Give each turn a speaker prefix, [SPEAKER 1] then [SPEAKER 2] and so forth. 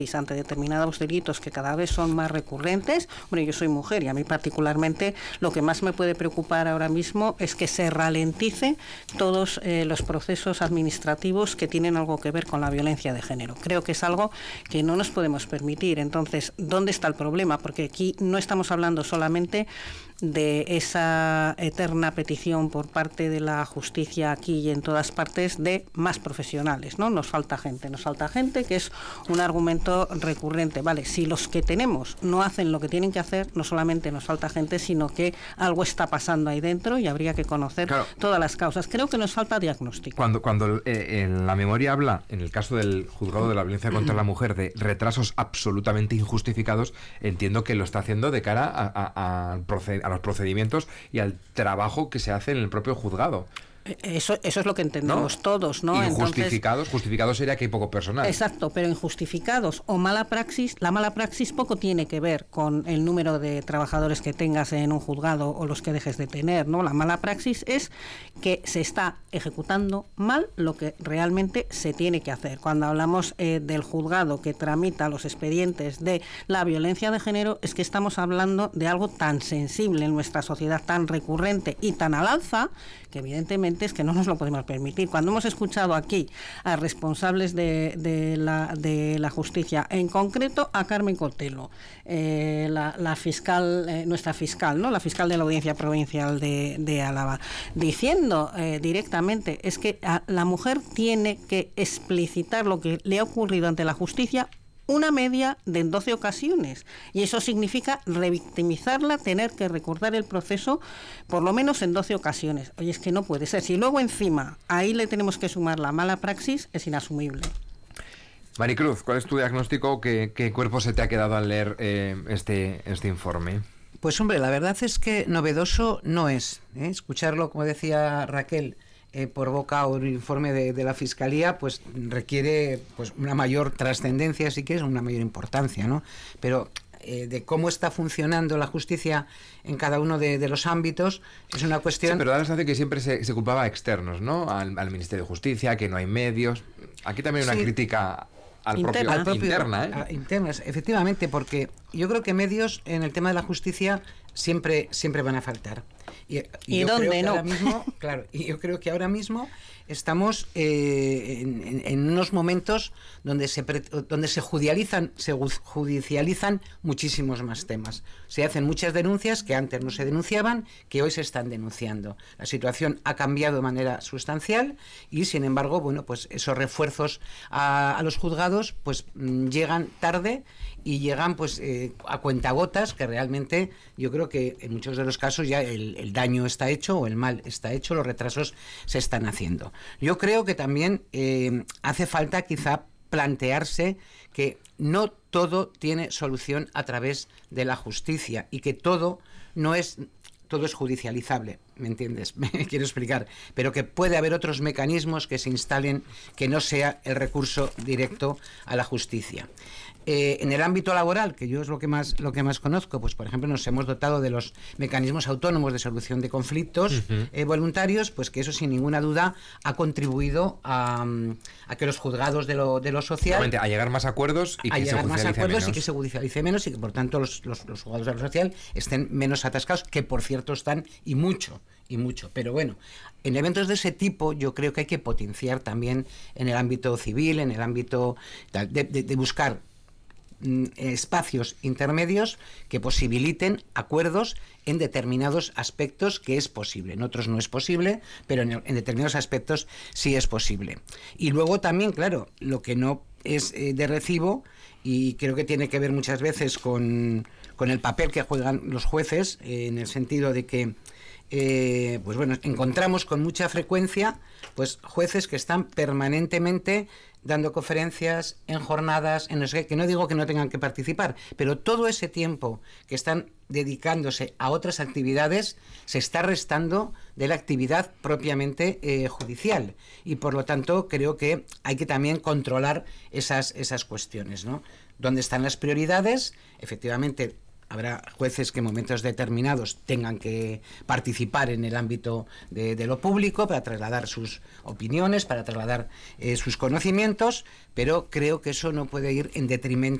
[SPEAKER 1] ante determinados delitos que cada vez son más recurrentes. Bueno, yo soy mujer y a mí particularmente lo que más me puede preocupar ahora mismo es que se ralentice todos los procesos administrativos que tienen algo que ver con la violencia de género. Creo que es algo que no nos podemos permitir. Entonces, ¿dónde está el problema? Porque aquí no estamos hablando solamente de esa eterna petición por parte de la justicia aquí y en todas partes de más profesionales, ¿no? Nos falta gente, que es un argumento recurrente. Vale, si los que tenemos no hacen lo que tienen que hacer, no solamente nos falta gente, sino que algo está pasando ahí dentro y habría que conocer todas las causas. Creo que nos falta diagnóstico.
[SPEAKER 2] Cuando en la memoria habla, en el caso del juzgado de la violencia contra la mujer, de retrasos absolutamente injustificados, entiendo que lo está haciendo de cara a los procedimientos y al trabajo que se hace en el propio juzgado.
[SPEAKER 1] Eso es lo que entendemos todos, ¿no?
[SPEAKER 2] Justificados sería que hay poco personal.
[SPEAKER 1] Exacto, pero injustificados o mala praxis, la mala praxis poco tiene que ver con el número de trabajadores que tengas en un juzgado o los que dejes de tener, ¿no? La mala praxis es que se está ejecutando mal lo que realmente se tiene que hacer. Cuando hablamos del juzgado que tramita los expedientes de la violencia de género, es que estamos hablando de algo tan sensible en nuestra sociedad, tan recurrente y tan al alza, que evidentemente es que no nos lo podemos permitir. Cuando hemos escuchado aquí a responsables de la justicia, en concreto a Carmen Cotelo, la fiscal, nuestra fiscal, ¿no? La fiscal de la Audiencia Provincial de Álava, diciendo directamente es que la mujer tiene que explicitar lo que le ha ocurrido ante la justicia una media de 12 ocasiones, y eso significa revictimizarla, tener que recordar el proceso por lo menos en 12 ocasiones. Oye, es que no puede ser. Si luego encima ahí le tenemos que sumar la mala praxis, es inasumible.
[SPEAKER 2] Maricruz, ¿cuál es tu diagnóstico? ¿Qué cuerpo se te ha quedado al leer este informe?
[SPEAKER 3] Pues hombre, la verdad es que novedoso no es, escucharlo, como decía Raquel, por boca o un informe de la Fiscalía, pues requiere pues una mayor trascendencia, si quieres, una mayor importancia, ¿no? Pero de cómo está funcionando la justicia en cada uno de los ámbitos es una cuestión...
[SPEAKER 2] Sí, pero da la sensación que siempre se culpaba a externos, ¿no? Al Ministerio de Justicia, que no hay medios. Aquí también hay una crítica al propio interna,
[SPEAKER 3] internas, efectivamente, porque yo creo que medios en el tema de la justicia siempre van a faltar.
[SPEAKER 1] ¿Y dónde no?
[SPEAKER 3] Yo creo que ahora mismo estamos en unos momentos donde se judicializan muchísimos más temas. Se hacen muchas denuncias que antes no se denunciaban, que hoy se están denunciando. La situación ha cambiado de manera sustancial y, sin embargo, bueno, pues esos refuerzos a los juzgados pues llegan tarde y llegan pues a cuentagotas, que realmente yo creo que en muchos de los casos ya el daño está hecho o el mal está hecho, los retrasos se están haciendo. Yo creo que también hace falta quizá plantearse que no todo tiene solución a través de la justicia y que todo es judicializable, ¿me entiendes? Me quiero explicar, pero que puede haber otros mecanismos que se instalen que no sea el recurso directo a la justicia. En el ámbito laboral, que yo es lo que más conozco, pues por ejemplo nos hemos dotado de los mecanismos autónomos de solución de conflictos voluntarios, pues que eso sin ninguna duda ha contribuido a que los juzgados de lo social...
[SPEAKER 2] A llegar más acuerdos y que
[SPEAKER 3] se judicialice menos y que por tanto los juzgados de lo social estén menos atascados, que por cierto están y mucho. Pero bueno, en eventos de ese tipo yo creo que hay que potenciar también en el ámbito civil, en el ámbito de buscar espacios intermedios que posibiliten acuerdos en determinados aspectos, que es posible, en otros no es posible, pero en determinados aspectos sí es posible. Y luego también, claro, lo que no es de recibo, y creo que tiene que ver muchas veces con el papel que juegan los jueces, en el sentido de que pues bueno, encontramos con mucha frecuencia pues jueces que están permanentemente dando conferencias en jornadas, en no sé qué, que no digo que no tengan que participar, pero todo ese tiempo que están dedicándose a otras actividades se está restando de la actividad propiamente judicial, y por lo tanto creo que hay que también controlar esas cuestiones, ¿no? ¿Dónde están las prioridades? Efectivamente, habrá jueces que en momentos determinados tengan que participar en el ámbito de lo público para trasladar sus opiniones, para trasladar sus conocimientos, pero creo que eso no puede ir en detrimento